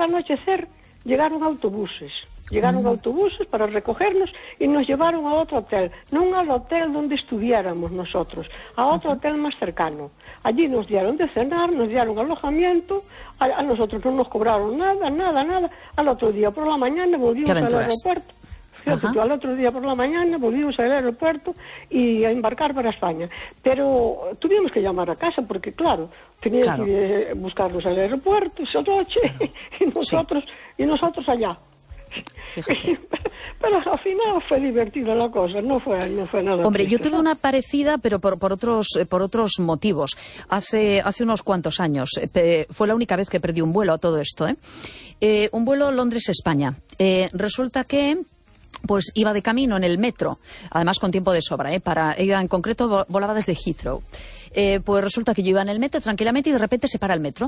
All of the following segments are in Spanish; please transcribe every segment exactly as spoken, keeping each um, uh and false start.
al anochecer llegaron autobuses. Llegaron mm. autobuses para recogernos y nos llevaron a otro hotel, no al hotel donde estuviéramos nosotros, a otro uh-huh. hotel más cercano. Allí nos dieron de cenar, nos dieron alojamiento, a, a nosotros no nos cobraron nada, nada, nada. Al otro día por la mañana volvimos al aeropuerto. Fíjate, tú, al otro día por la mañana volvimos al aeropuerto y a embarcar para España. Pero tuvimos que llamar a casa porque, claro, tenían claro. que eh, buscarnos al aeropuerto esa noche claro. y nosotros sí. y nosotros allá. Pero al final fue divertida la cosa, no fue, no fue nada. Hombre, triste, yo tuve ¿no? una parecida, pero por, por otros por otros motivos. Hace hace unos cuantos años eh, fue la única vez que perdí un vuelo a todo esto, ¿eh? Eh, un vuelo Londres-España. Eh, resulta que pues iba de camino en el metro, además con tiempo de sobra, ¿eh? Para, iba en concreto volaba desde Heathrow. Eh, pues resulta que yo iba en el metro tranquilamente y de repente se para el metro.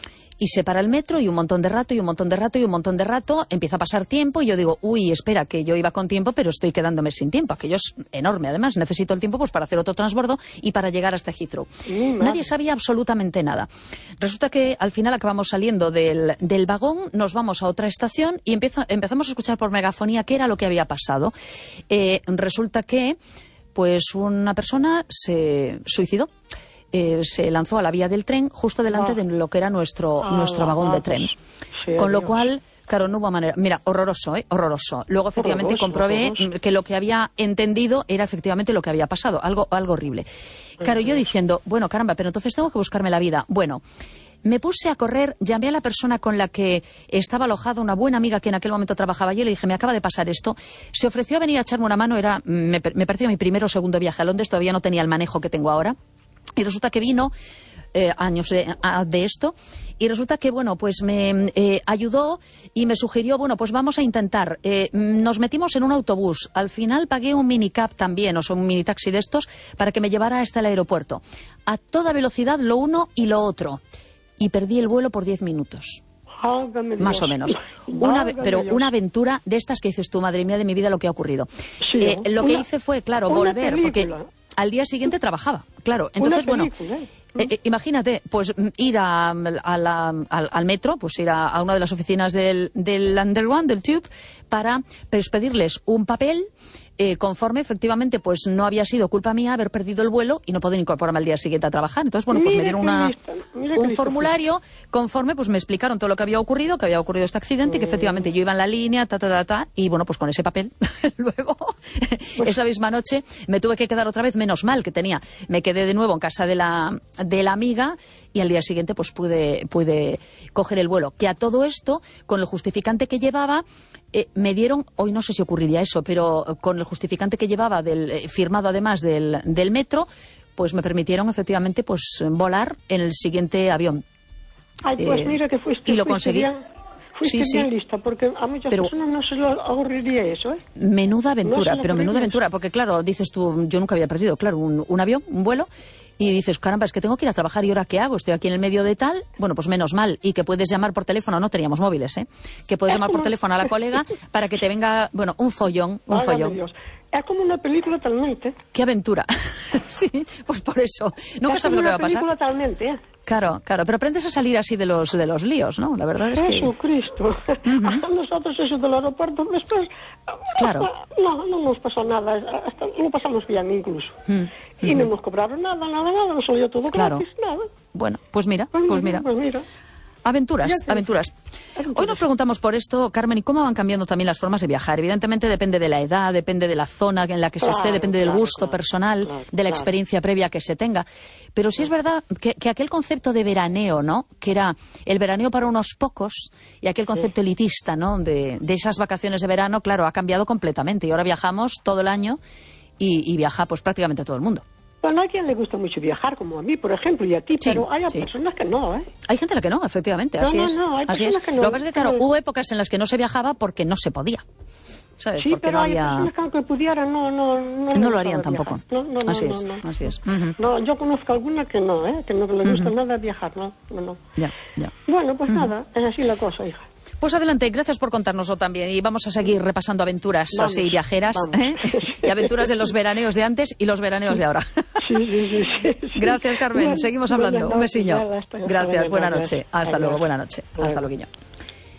Y se para el metro y un montón de rato y un montón de rato y un montón de rato. Empieza a pasar tiempo y yo digo, uy, espera, que yo iba con tiempo, pero estoy quedándome sin tiempo. Aquello es enorme, además. Necesito el tiempo pues para hacer otro transbordo y para llegar hasta Heathrow. Sí, nadie sabía absolutamente nada. Resulta que al final acabamos saliendo del, del vagón, nos vamos a otra estación y empiezo, empezamos a escuchar por megafonía qué era lo que había pasado. Eh, resulta que pues una persona se suicidó. Eh, se lanzó a la vía del tren justo delante oh. de lo que era nuestro, oh, nuestro vagón oh, de tren. Sí, con lo Dios. Cual, claro, no hubo manera. Mira, horroroso, ¿eh? Horroroso. Luego, efectivamente, horroroso, comprobé horroroso. que lo que había entendido era efectivamente lo que había pasado. Algo, algo horrible. Claro, yo diciendo, bueno, caramba, pero entonces tengo que buscarme la vida. Bueno, me puse a correr, llamé a la persona con la que estaba alojada, una buena amiga que en aquel momento trabajaba allí, y le dije, me acaba de pasar esto. Se ofreció a venir a echarme una mano, era, me, me parecía mi primer o segundo viaje a Londres, todavía no tenía el manejo que tengo ahora. Y resulta que vino eh, años de, a, de esto y resulta que, bueno, pues me eh, ayudó y me sugirió, bueno, pues vamos a intentar. Eh, nos metimos en un autobús. Al final pagué un minicab también, o sea, un mini taxi de estos, para que me llevara hasta el aeropuerto. A toda velocidad, lo uno y lo otro. Y perdí el vuelo por diez minutos. Más o menos. Una, pero una aventura de estas que dices tú, madre mía de mi vida, lo que ha ocurrido. Sí, eh, lo una, que hice fue, claro, volver, película. porque al día siguiente trabajaba, claro. Entonces, bueno, eh, eh, imagínate, pues ir a, a la, al, al metro, pues ir a, a una de las oficinas del, del Underground, del Tube, para pues, pedirles un papel eh, conforme, efectivamente, pues no había sido culpa mía haber perdido el vuelo y no poder incorporarme al día siguiente a trabajar. Entonces, bueno, pues mira me dieron una, lista, un formulario conforme, pues me explicaron todo lo que había ocurrido, que había ocurrido este accidente, mm. y que efectivamente yo iba en la línea, ta, ta, ta, ta, y bueno, pues con ese papel, luego, pues, esa misma noche, me tuve que quedar otra vez, menos mal que tenía, me quedé de nuevo en casa de la, de la amiga y al día siguiente, pues pude, pude coger el vuelo. Que a todo esto, con el justificante que llevaba, eh, me dieron, hoy no sé si ocurriría eso, pero con el justificante que llevaba, del, eh, firmado además del, del metro, pues me permitieron efectivamente pues volar en el siguiente avión. Ay, pues eh, mira que fuiste, y lo fuiste conseguí. Bien, fuiste sí, bien sí. lista, porque a muchas pero, personas no se lo ocurriría eso, ¿eh? Menuda aventura, no pero menuda eso. aventura, porque claro, dices tú, yo nunca había perdido, claro, un, un avión, un vuelo, y dices, caramba, es que tengo que ir a trabajar, ¿y ahora qué hago? Estoy aquí en el medio de tal, bueno, pues menos mal, y que puedes llamar por teléfono, no teníamos móviles, ¿eh? Que puedes llamar por teléfono a la colega para que te venga, bueno, un follón, un Válgame follón. Dios. Es como una película talmente. ¡Qué aventura! Sí, pues por eso. Nunca sabes lo que va a pasar. Es como una película talmente, ¿eh? Claro, claro, pero aprendes a salir así de los de los líos, ¿no? La verdad es que... Jesucristo. Uh-huh. A nosotros eso del aeropuerto, después... Claro. No, no nos pasó nada, hasta lo pasamos bien incluso. Uh-huh. Y no nos cobraron nada, nada, nada, nos salió todo claro. gratis, nada. Bueno, pues mira, pues, pues mira. Pues mira. Aventuras, aventuras. Hoy nos preguntamos por esto, Carmen, ¿y cómo van cambiando también las formas de viajar? Evidentemente depende de la edad, depende de la zona en la que claro, se esté, depende claro, del gusto claro, personal, claro, de la claro. experiencia previa que se tenga. Pero sí es verdad que, que aquel concepto de veraneo, ¿no? Que era el veraneo para unos pocos y aquel concepto sí. elitista, ¿no? De, de esas vacaciones de verano, claro, ha cambiado completamente. Y ahora viajamos todo el año y, y viaja pues prácticamente todo el mundo. Bueno, a quien le gusta mucho viajar, como a mí, por ejemplo, y a ti, sí, pero hay sí. personas que no, ¿eh? Hay gente a la que no, efectivamente, así no, es. No, no, hay así personas es. que no. Lo que pasa es que, claro, hubo épocas en las que no se viajaba porque no se podía. ¿Sabes? Sí, porque pero no hay había... personas que aunque pudieran, no, no, no, no lo harían tampoco. No, no, no, así no, es, no, no. así es. Uh-huh. No, yo conozco alguna que no, ¿eh? Que no le gusta uh-huh. nada viajar, no, no, no. Ya, ya. Bueno, pues uh-huh. nada, es así la cosa, hija. Pues adelante, gracias por contárnoslo también y vamos a seguir repasando aventuras vamos, así viajeras ¿eh? y aventuras de los veraneos de antes y los veraneos de ahora. Sí, sí, sí, sí, sí. Gracias, Carmen. Bueno, Seguimos hablando. Un besillo. Nada, hasta, gracias, hasta buena adiós. noche. Hasta Adiós. luego, buena noche. Bueno. Hasta luego.